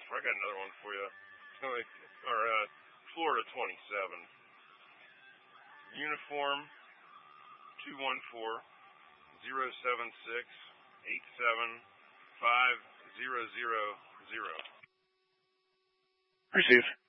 I got another one for you. Florida 27. Uniform 214-076-875-000. Receive.